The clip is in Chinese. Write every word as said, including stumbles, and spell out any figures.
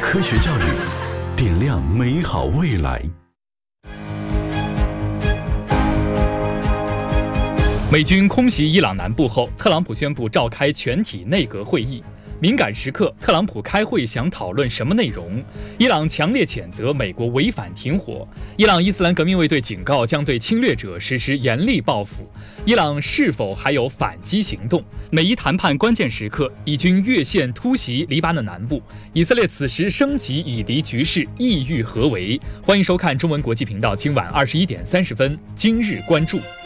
科学教育，点亮美好未来。 美军空袭伊朗南部后，特朗普宣布召开全体内阁会议。敏感时刻，特朗普开会想讨论什么内容？伊朗强烈谴责美国违反停火。伊朗伊斯兰革命卫队警告将对侵略者实施严厉报复。伊朗是否还有反击行动？美伊谈判关键时刻，以军越线突袭黎巴嫩南部。以色列此时升级以敌局势，意欲何为？欢迎收看中文国际频道今晚二十一点三十分，今日关注。